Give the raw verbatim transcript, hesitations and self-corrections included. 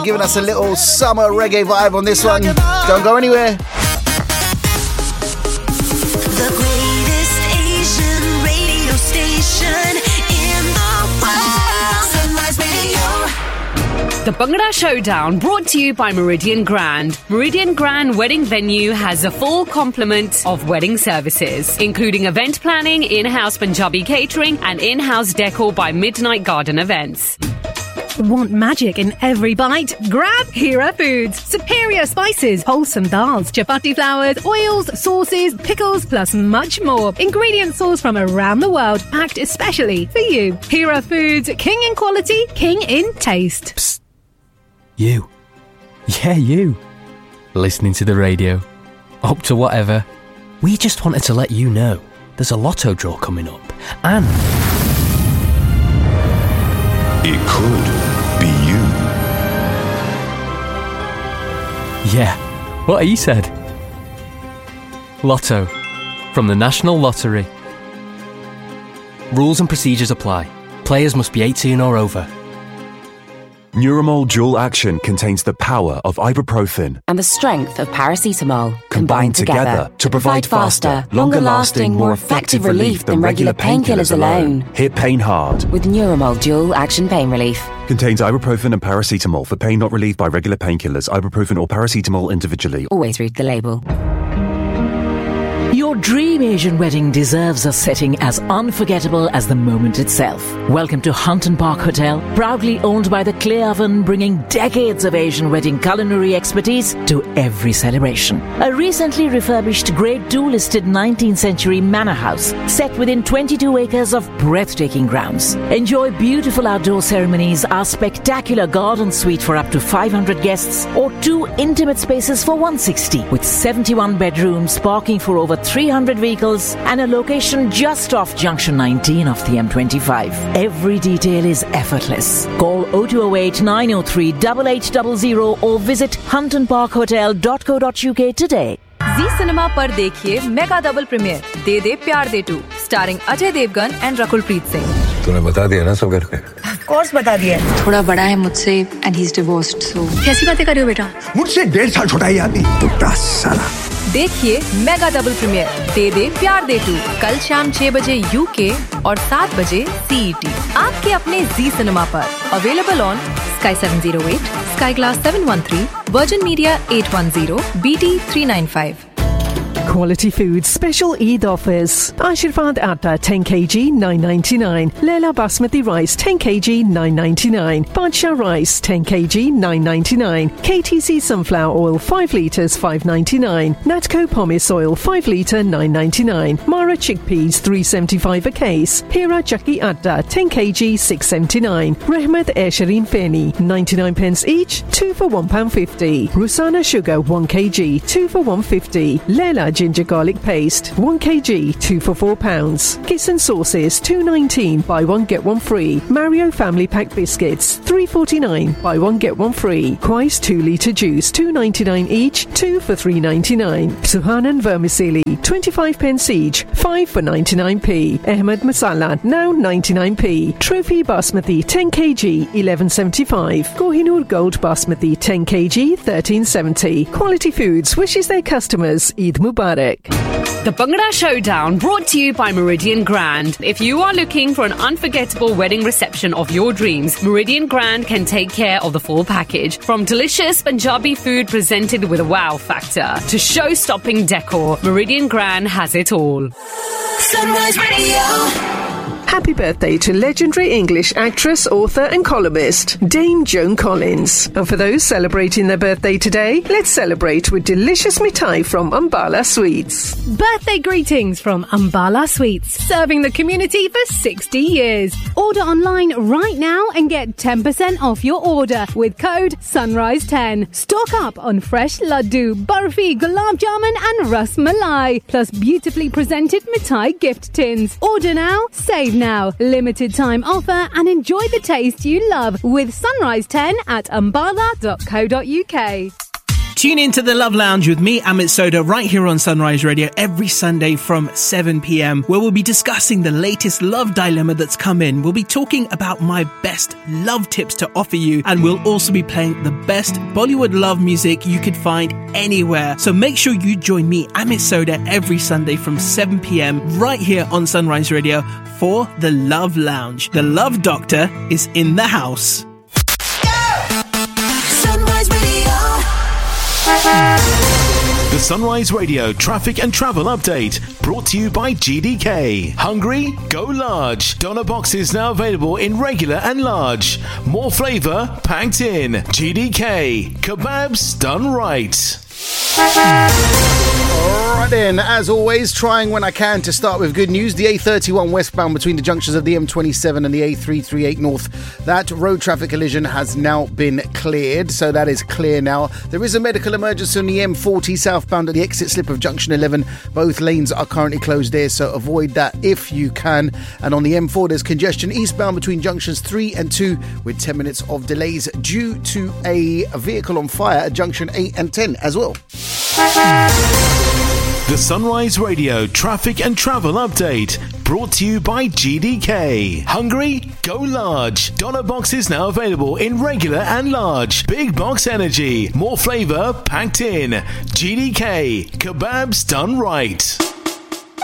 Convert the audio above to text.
Giving us a little summer reggae vibe on this one. Don't go anywhere. The greatest Asian radio station in the world. Sunrise Radio. The Bhangra Showdown brought to you by Meridian Grand. Meridian Grand Wedding Venue has a full complement of wedding services, including event planning, in-house Punjabi catering and in-house decor by Midnight Garden Events. Want magic in every bite? Grab Hira Foods. Superior spices, wholesome dals, chapati flours, oils, sauces, pickles, plus much more. Ingredient sourced from around the world, packed especially for you. Hira Foods, king in quality, king in taste. Psst. You. Yeah, you. Listening to the radio. Up to whatever. We just wanted to let you know there's a lotto draw coming up. And it could be you. Yeah, what he said. Lotto. From the National Lottery. Rules and procedures apply. Players must be eighteen or over. Neuromol Dual Action contains the power of ibuprofen and the strength of paracetamol combined, combined together, together to provide faster, longer-lasting, more effective relief than regular painkillers alone. Hit pain hard with Neuromol Dual Action Pain Relief. Contains ibuprofen and paracetamol for pain not relieved by regular painkillers. Ibuprofen or paracetamol individually. Always read the label. Your dream Asian wedding deserves a setting as unforgettable as the moment itself. Welcome to Hunton Park Hotel, proudly owned by the Clay Oven, bringing decades of Asian wedding culinary expertise to every celebration. A recently refurbished Grade two listed nineteenth century manor house set within twenty-two acres of breathtaking grounds. Enjoy beautiful outdoor ceremonies, our spectacular garden suite for up to five hundred guests, or two intimate spaces for one hundred sixty, with seventy-one bedrooms, parking for over three hundred vehicles, and a location just off Junction nineteen of the M twenty-five. Every detail is effortless. Call oh two oh eight, nine oh three, eight eight zero zero or visit hunton park hotel dot co dot uk today. Ji cinema पर देखिए mega double premiere दे दे प्यार दे to starring Ajay Devgan and Rakul Preet Singh. तूने बता दिया ना सब घर पे? ऑफ कोर्स बता दिया. थोड़ा बड़ा है मुझसे एंड ही इज डिवोर्स्ड सो. कैसी बातें कर रहे हो बेटा? मुझसे डेढ़ साल छोटा ही आदमी. टुकड़ा साला. देखिए मेगा डबल प्रीमियर दे दे प्यार दे टू कल शाम छह बजे यूके और सात बजे सीईटी आपके अपने जी सिनेमा पर. Available on Sky seven oh eight, Sky Glass seven one three, Virgin Media eight ten, B T three ninety-five. Quality Foods special Eid offers. Ashirvad Atta ten kilograms nine ninety-nine. Leela Basmati Rice ten kilograms nine ninety-nine. Badshah Rice ten kilograms nine ninety-nine. K T C Sunflower Oil five litres five ninety-nine. Natco Pomace Oil five litre nine ninety-nine. Mara Chickpeas three seventy-five a case. Hira Chakki Atta ten kilograms six seventy-nine. Rehmat Eshareen Feni ninety-nine pence each, two for one pound fifty. Rusana Sugar one kilogram two for one fifty. Leela Ginger garlic paste one kilogram two for four pounds. Kissan sauces two nineteen buy one get one free. Mario family pack biscuits three forty-nine buy one get one free. Quais two litre juice two ninety-nine each, two for three ninety-nine. Suhanan vermicelli twenty-five pence each, five for ninety-nine p. Ahmed masala now ninety-nine p. Trophy basmati ten kilograms eleven seventy-five. Kohinoor gold basmati ten kilograms thirteen seventy. Quality Foods wishes their customers Eid Mubarak. The Bhangra Showdown brought to you by Meridian Grand. If you are looking for an unforgettable wedding reception of your dreams, Meridian Grand can take care of the full package. From delicious Punjabi food presented with a wow factor to show-stopping decor, Meridian Grand has it all. Sunrise Radio. Happy birthday to legendary English actress, author and columnist Dame Joan Collins. And for those celebrating their birthday today, let's celebrate with delicious mithai from Ambala Sweets. Birthday greetings from Ambala Sweets, serving the community for sixty years. Order online right now and get ten percent off your order with code Sunrise ten. Stock up on fresh laddu, barfi, gulab jamun and ras malai, plus beautifully presented mithai gift tins. Order now, save now. Limited time offer and enjoy the taste you love with Sunrise ten at ambala dot co dot uk. Tune in to the Love Lounge with me, Amit Soda, right here on Sunrise Radio every Sunday from seven p.m, where we'll be discussing the latest love dilemma that's come in. We'll be talking about my best love tips to offer you, and we'll also be playing the best Bollywood love music you could find anywhere. So make sure you join me, Amit Soda, every Sunday from seven p.m, right here on Sunrise Radio for the Love Lounge. The Love Doctor is in the house. Sunrise Radio. The Sunrise Radio traffic and travel update brought to you by G D K. Hungry? Go large. Doner boxes now available in regular and large. More flavour packed in. G D K. Kebabs done right. Alright then, as always, trying when I can to start with good news. The A thirty-one westbound between the junctions of the M twenty-seven and the A three thirty-eight north, that road traffic collision has now been cleared, so that is clear now. There is a medical emergency on the M forty southbound at the exit slip of junction eleven. Both lanes are currently closed there, so avoid that if you can. And on the M four, there's congestion eastbound between junctions three and two with ten minutes of delays due to a vehicle on fire at junction eight and ten as well. The Sunrise Radio traffic and travel update brought to you by G D K. Hungry? Go large. Doner boxes now available in regular and large. Big box energy. More flavour packed in. G D K. Kebabs done right.